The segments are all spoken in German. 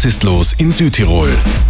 Was ist los in Südtirol?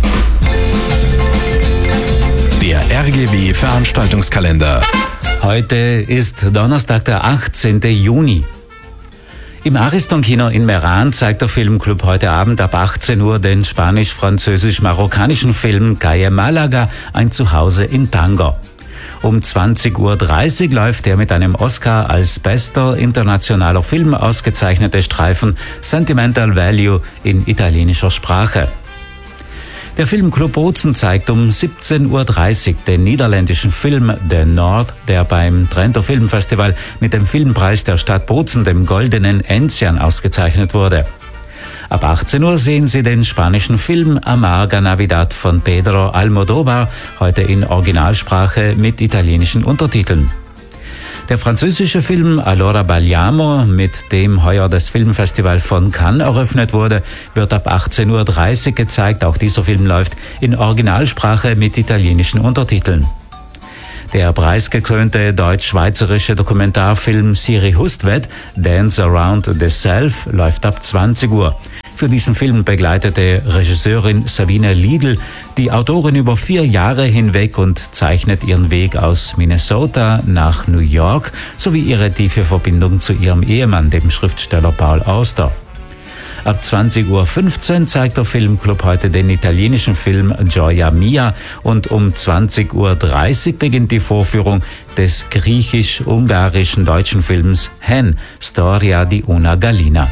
Der RGW Veranstaltungskalender. Heute ist Donnerstag, der 18. Juni. Im Ariston-Kino in Meran zeigt der Filmclub heute Abend ab 18 Uhr den spanisch-französisch-marokkanischen Film Calle Malaga, ein Zuhause in Tanger. Um 20.30 Uhr läuft der mit einem Oscar als bester internationaler Film ausgezeichnete Streifen Sentimental Value in italienischer Sprache. Der Filmclub Bozen zeigt um 17.30 Uhr den niederländischen Film De Noord, der beim Trento Filmfestival mit dem Filmpreis der Stadt Bozen, dem Goldenen Enzian, ausgezeichnet wurde. Ab 18 Uhr sehen Sie den spanischen Film Amarga Navidad von Pedro Almodóvar, heute in Originalsprache mit italienischen Untertiteln. Der französische Film Allora balliamo, mit dem heuer das Filmfestival von Cannes eröffnet wurde, wird ab 18.30 Uhr gezeigt. Auch dieser Film läuft in Originalsprache mit italienischen Untertiteln. Der preisgekrönte deutsch-schweizerische Dokumentarfilm Siri Hustvedt, Dance Around the Self, läuft ab 20 Uhr. Für diesen Film begleitete Regisseurin Sabine Liedl die Autorin über 4 Jahre hinweg und zeichnet ihren Weg aus Minnesota nach New York sowie ihre tiefe Verbindung zu ihrem Ehemann, dem Schriftsteller Paul Auster. Ab 20.15 Uhr zeigt der Filmclub heute den italienischen Film Gioia Mia und um 20.30 Uhr beginnt die Vorführung des griechisch-ungarischen-deutschen Films Hen, Storia di una Gallina.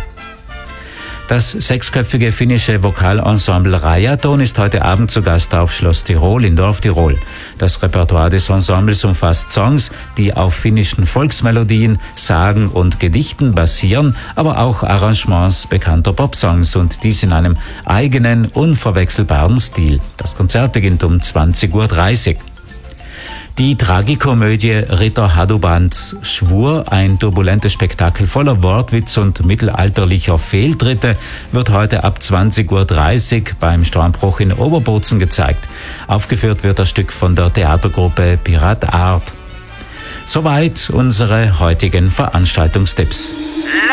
Das 6-köpfige finnische Vokalensemble Rajaton ist heute Abend zu Gast auf Schloss Tirol in Dorftirol. Das Repertoire des Ensembles umfasst Songs, die auf finnischen Volksmelodien, Sagen und Gedichten basieren, aber auch Arrangements bekannter Popsongs und dies in einem eigenen, unverwechselbaren Stil. Das Konzert beginnt um 20.30 Uhr. Die Tragikomödie Ritter Hadubans Schwur, ein turbulentes Spektakel voller Wortwitz und mittelalterlicher Fehltritte, wird heute ab 20.30 Uhr beim Stormbruch in Oberbozen gezeigt. Aufgeführt wird das Stück von der Theatergruppe Pirat Art. Soweit unsere heutigen Veranstaltungstipps.